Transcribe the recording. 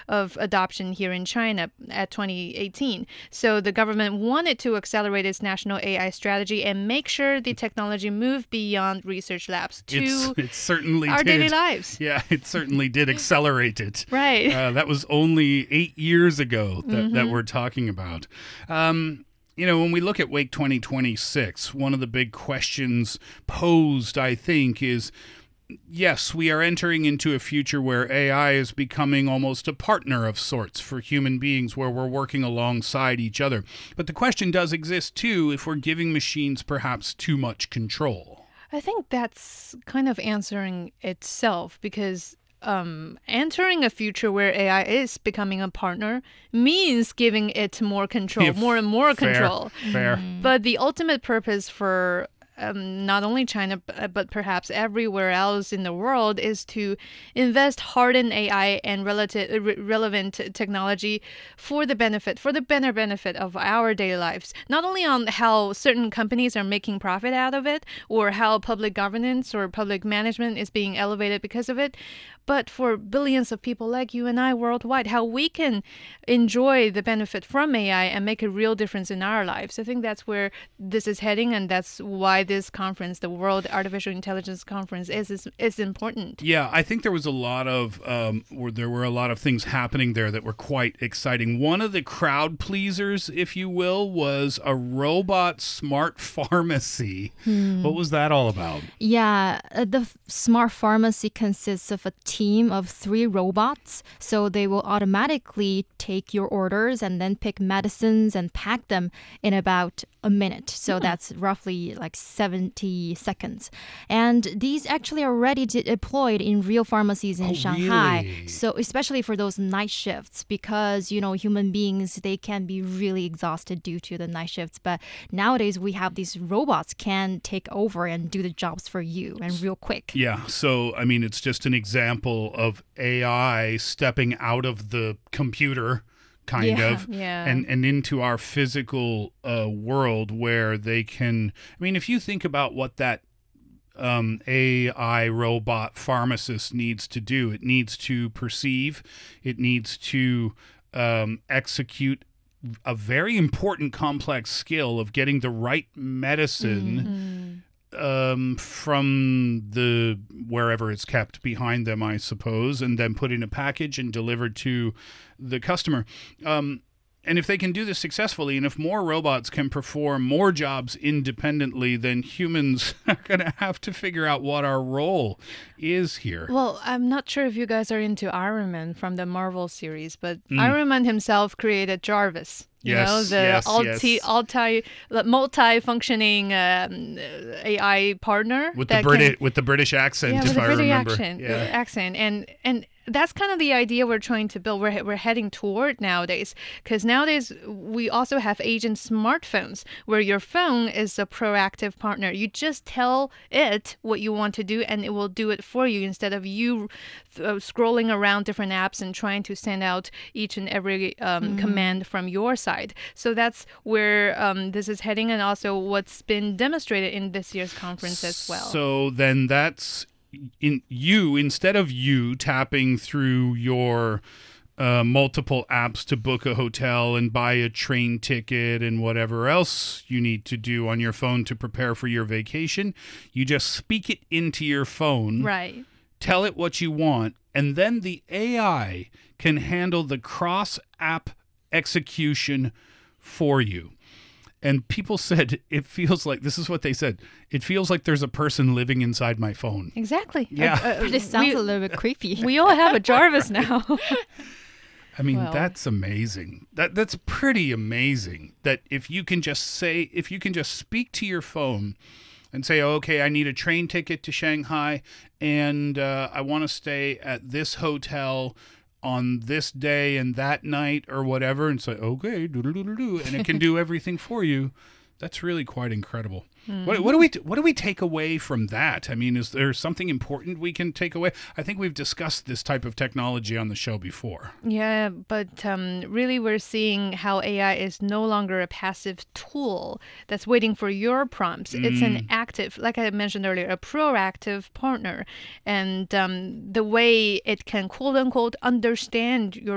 of adoption here in China at 2018. So the government wanted to accelerate its national AI strategy and make sure the technology moved beyond research labs to it certainly our did. daily lives. Yeah, it certainly did accelerate it. Right. That was only 8 years ago that we're talking about. When we look at Wake 2026, one of the big questions posed, I think, is, yes, we are entering into a future where AI is becoming almost a partner of sorts for human beings, where we're working alongside each other. But the question does exist, too, if we're giving machines perhaps too much control. I think that's kind of answering itself, because entering a future where AI is becoming a partner means giving it more control, more and more control. Fair. But the ultimate purpose for not only China, but perhaps everywhere else in the world, is to invest hard in AI and relevant technology for the better benefit of our daily lives. Not only on how certain companies are making profit out of it, or how public governance or public management is being elevated because of it, but for billions of people like you and I worldwide, how we can enjoy the benefit from AI and make a real difference in our lives. I think that's where this is heading, and that's why this conference, the World Artificial Intelligence Conference, is important. Yeah, I think there was a lot of things happening there that were quite exciting. One of the crowd pleasers, if you will, was a robot smart pharmacy. What was that all about? Yeah, the smart pharmacy consists of a team of 3 robots. So they will automatically take your orders and then pick medicines and pack them in about a minute. So that's roughly like 70 seconds. And these actually are already deployed in real pharmacies in Shanghai. Really? So especially for those night shifts, because, human beings, they can be really exhausted due to the night shifts. But nowadays we have these robots can take over and do the jobs for you and real quick. Yeah. So, I mean, it's just an example of AI stepping out of the computer kind of, and into our physical world, where they can, I mean, if you think about what that AI robot pharmacist needs to do, it needs to perceive, it needs to execute a very important complex skill of getting the right medicine from the wherever it's kept behind them, I suppose, and then put in a package and delivered to the customer. And if they can do this successfully, and if more robots can perform more jobs independently, then humans are going to have to figure out what our role is here. Well, I'm not sure if you guys are into Iron Man from the Marvel series, but Iron Man himself created Jarvis. Multi-functioning AI partner with the British accent, if I remember. Accent, and that's kind of the idea we're trying to build. We're heading toward nowadays, because nowadays we also have agent smartphones where your phone is a proactive partner. You just tell it what you want to do, and it will do it for you, instead of you scrolling around different apps and trying to send out each and every command from your side. So that's where this is heading, and also what's been demonstrated in this year's conference as well. So then that's instead of you tapping through your multiple apps to book a hotel and buy a train ticket and whatever else you need to do on your phone to prepare for your vacation, you just speak it into your phone. Right. Tell it what you want, and then the AI can handle the cross-app execution for you. And people said it feels like, this is what they said, it feels like there's a person living inside my phone. Exactly. Yeah. This sounds a little bit creepy. We all have a Jarvis now. I mean, that's amazing. That's pretty amazing, that if you can just speak to your phone and say, okay, I need a train ticket to Shanghai, and I want to stay at this hotel on this day and that night or whatever, and say, okay, and it can do everything for you. That's really quite incredible. Mm-hmm. What do we take away from that? I mean, is there something important we can take away? I think we've discussed this type of technology on the show before. Yeah, but really we're seeing how AI is no longer a passive tool that's waiting for your prompts. It's an active, like I mentioned earlier, a proactive partner. And the way it can, quote unquote, understand your